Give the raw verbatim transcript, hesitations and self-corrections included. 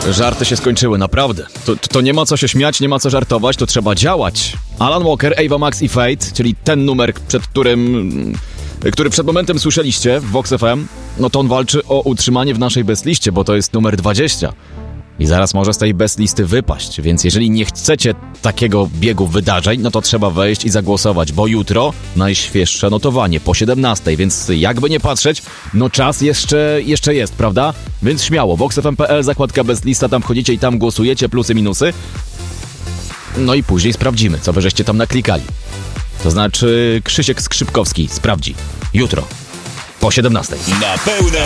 Żarty się skończyły, naprawdę. To, to nie ma co się śmiać, nie ma co żartować, to trzeba działać. Alan Walker, Ava Max i Fate, czyli ten numer, przed którym... który przed momentem słyszeliście w Vox F M, no to on walczy o utrzymanie w naszej bestliście, bo to jest numer dwadzieścia. I zaraz może z tej bestlisty wypaść, więc jeżeli nie chcecie takiego biegu wydarzeń, no to trzeba wejść i zagłosować, bo jutro najświeższe notowanie po siedemnastej, więc jakby nie patrzeć, no czas jeszcze, jeszcze jest, prawda? Więc śmiało, vox f m kropka p l, zakładka bestlista, tam wchodzicie i tam głosujecie, plusy, minusy. No i później sprawdzimy, co wy żeście tam naklikali. To znaczy Krzysiek Skrzypkowski sprawdzi jutro po siedemnastej. Na pełne